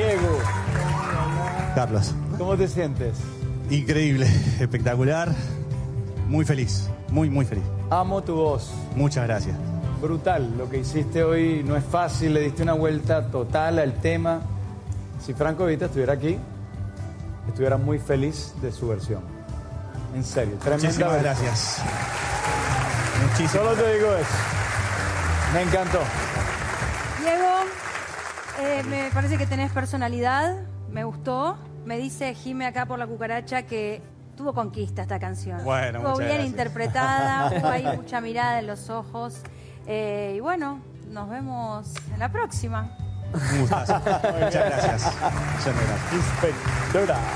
Diego. Carlos. ¿Cómo te sientes? Increíble, espectacular, muy feliz, muy feliz. Amo tu voz. Muchas gracias. Brutal, lo que hiciste hoy no es fácil, le diste una vuelta total al tema. Si Franco De Vita estuviera aquí, estuviera muy feliz de su versión. En serio, tremenda. Muchísimas gracias. Muchísimas. Solo te digo eso. Me encantó. Diego, me parece que tenés personalidad, me gustó. Me dice Jime acá por la cucaracha que tuvo conquista esta canción. Bueno, estuvo muchas bien gracias. interpretada, hubo ahí mucha mirada en los ojos. Y bueno, nos vemos en la próxima. Muchas gracias. Inspectora.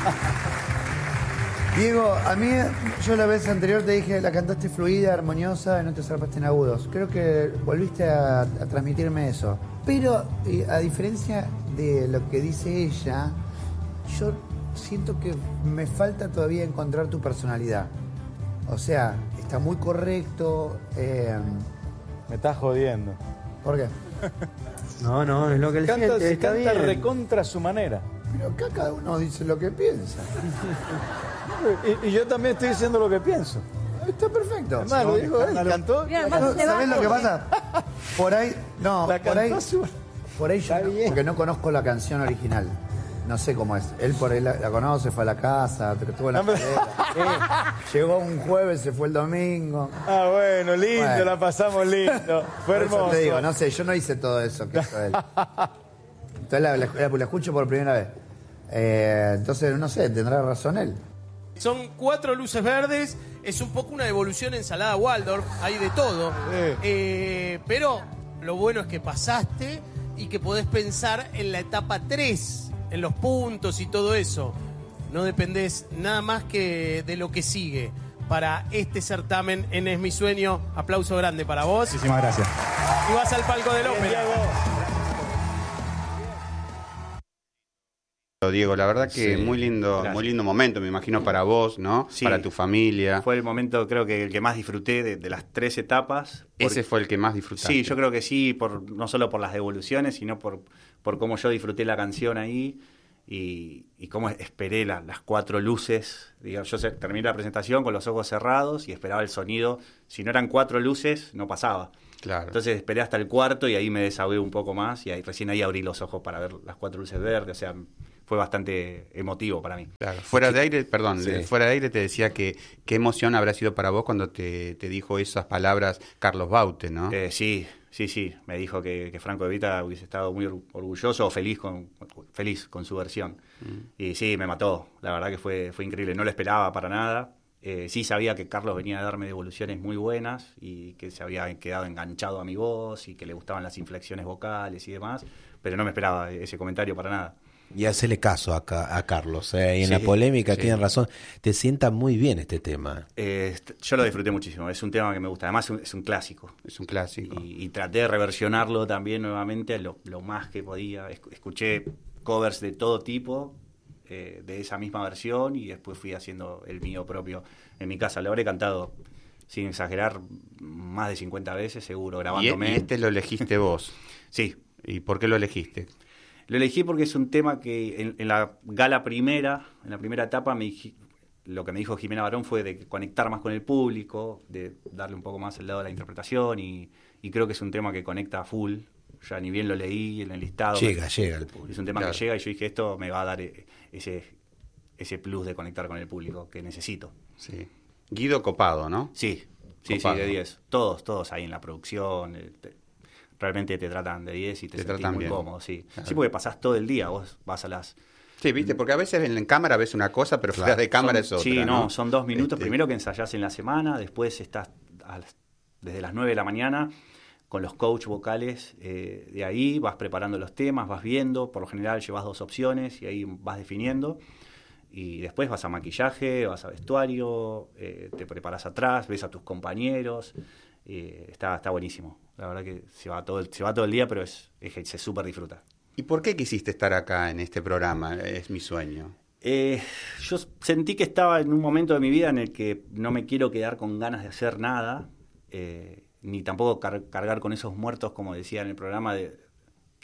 Diego, a mí, yo la vez anterior te dije, la cantaste fluida, armoniosa y no te zarpaste en agudos. Creo que volviste a transmitirme eso. Pero, a diferencia de lo que dice ella, yo siento que me falta todavía encontrar tu personalidad. O sea, está muy correcto. Me estás jodiendo. ¿Por qué? No, es lo que él siente, está Canta bien. recontra su manera. Pero acá cada uno dice lo que piensa. Y yo también estoy diciendo lo que pienso. Está perfecto. Además, lo dijo él, cantó. Bien, además, No, te ¿sabés va- lo que pasa? Por ahí, no, La por ahí, cantó su... por ahí yo Está no, bien. porque no conozco la canción original. No sé cómo es. Él por ahí la conoce, fue a la casa, estuvo en la No, pero- escalera. Llegó un jueves, se fue el domingo. Ah, bueno, lindo, Bueno. la pasamos lindo. Fue Por eso hermoso. te digo, no sé, yo no hice todo eso que hizo él. Entonces la escucho por primera vez. Entonces, no sé, tendrá razón él. Son 4 luces verdes, es un poco una devolución ensalada Waldorf, hay de todo. Pero lo bueno es que pasaste y que podés pensar en la etapa 3, en los puntos y todo eso. No dependés nada más que de lo que sigue para este certamen en Es Mi Sueño. Aplauso grande para vos. Muchísimas gracias. Y vas al palco del ópera. Diego, la verdad que Sí, muy lindo momento, me imagino, para vos, ¿no? Sí. Para tu familia. Fue el momento, creo que el que más disfruté de las 3 etapas. Ese fue el que más disfrutaste. Sí, yo creo que sí, no solo por las devoluciones, sino por cómo yo disfruté la canción ahí y cómo esperé las 4 luces. Digamos, terminé la presentación con los ojos cerrados y esperaba el sonido. Si no eran 4 luces, no pasaba. Claro. Entonces esperé hasta el cuarto y ahí me desahogué un poco más y recién ahí abrí los ojos para ver las 4 luces verdes. O sea, fue bastante emotivo para mí. Claro. Fuera de aire, perdón, Sí. fuera de aire te decía que qué emoción habrá sido para vos cuando te dijo esas palabras Carlos Baute, ¿no? Sí. Me dijo que Franco De Vita hubiese estado muy orgulloso o feliz con su versión. Y sí, me mató. La verdad que fue increíble. No lo esperaba para nada. Sí sabía que Carlos venía a darme devoluciones muy buenas y que se había quedado enganchado a mi voz y que le gustaban las inflexiones vocales y demás, pero no me esperaba ese comentario para nada. Y hacele caso a Carlos, y en Sí, la polémica sí. tienen razón. Te sienta muy bien este tema. Yo lo disfruté muchísimo, es un tema que me gusta, además es un clásico. Es un clásico. Y traté de reversionarlo también nuevamente lo más que podía. Escuché covers de todo tipo de esa misma versión y después fui haciendo el mío propio en mi casa. Lo habré cantado, sin exagerar, más de 50 veces seguro, grabándome. Y este lo elegiste vos. Sí. ¿Y por qué lo elegiste? Lo elegí porque es un tema que en la gala primera, en la primera etapa, lo que me dijo Jimena Barón fue de conectar más con el público, de darle un poco más el lado de la interpretación y creo que es un tema que conecta a full. Ya ni bien lo leí en el listado. Llega al público. Es un tema Claro. que llega y yo dije, esto me va a dar ese plus de conectar con el público que necesito. Sí. Guido Copado, ¿no? Sí, Copado. de 10. Todos ahí en la producción. Realmente te tratan de 10 y te sentís tratan muy bien. cómodo, sí. Claro. Sí, porque pasás todo el día, vos vas a las... Sí, viste, porque a veces en cámara ves una cosa, pero fuera de cámara es otra. Sí, ¿no? son 2 minutos. Este, Primero que ensayás en la semana, después estás desde las 9 de la mañana con los coach vocales de ahí, vas preparando los temas, vas viendo, por lo general llevas 2 opciones y ahí vas definiendo. Y después vas a maquillaje, vas a vestuario, te preparas atrás, ves a tus compañeros. Está buenísimo. La verdad que se va todo el día, pero se súper disfruta. ¿Y por qué quisiste estar acá en este programa? Es mi sueño. Yo sentí que estaba en un momento de mi vida en el que no me quiero quedar con ganas de hacer nada, ni tampoco cargar con esos muertos, como decía en el programa, que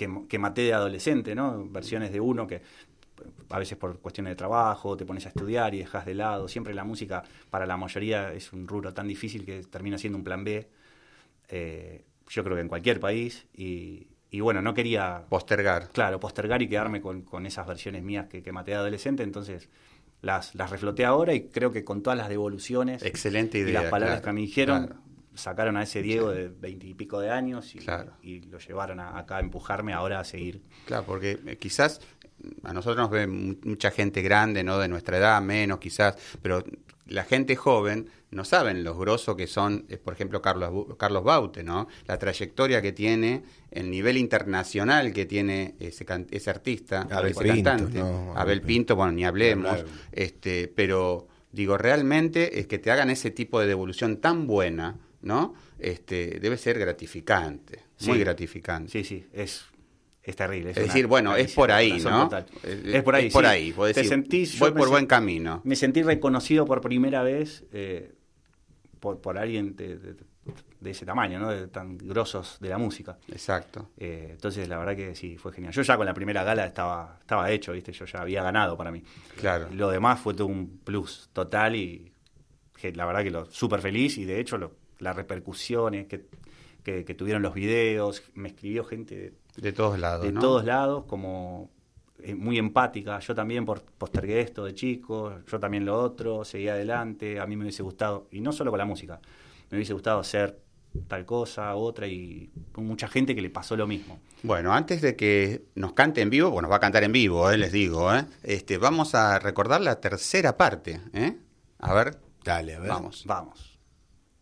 que maté de adolescente, ¿no? Versiones de uno que a veces por cuestiones de trabajo te pones a estudiar y dejas de lado. Siempre la música para la mayoría es un rubro tan difícil que termina siendo un plan B. Yo creo que en cualquier país. Y bueno, no quería postergar. Claro, postergar y quedarme con esas versiones mías que maté de adolescente. Entonces las refloté ahora y creo que con todas las devoluciones excelente idea, y las palabras claro, que me dijeron, claro. Sacaron a ese Diego de 20 y pico de años claro. y lo llevaron acá a empujarme ahora a seguir. Claro, porque quizás a nosotros nos ve mucha gente grande, ¿no? De nuestra edad, menos quizás, pero la gente joven no saben los grosos que son, por ejemplo, Carlos Baute, ¿no? La trayectoria que tiene, el nivel internacional que tiene ese artista, ese cantante. ¿No? Abel Pinto, bueno, ni hablemos, pero digo, realmente es que te hagan ese tipo de devolución tan buena, ¿no? Debe ser gratificante, muy gratificante. Sí, es terrible. Es decir, bueno, es por ahí, ¿no? Es por ahí, es por sí. ahí. Vos decís, sentís, voy por buen camino. Me sentí reconocido por primera vez por alguien de ese tamaño, ¿no? De tan grosos de la música. Exacto. Entonces, la verdad que sí, fue genial. Yo ya con la primera gala estaba hecho, ¿viste? Yo ya había ganado para mí. Claro. Lo demás fue todo un plus total y la verdad que súper feliz y de hecho las repercusiones que tuvieron los videos, me escribió gente de todos lados, de ¿no? todos lados, como muy empática. Yo también postergué esto de chico, yo también lo otro, seguí adelante. A mí me hubiese gustado, y no solo con la música, me hubiese gustado hacer tal cosa, otra, y mucha gente que le pasó lo mismo. Bueno, antes de que nos cante en vivo, bueno, nos va a cantar en vivo, les digo, vamos a recordar la tercera parte, A ver. Dale, a ver. Vamos.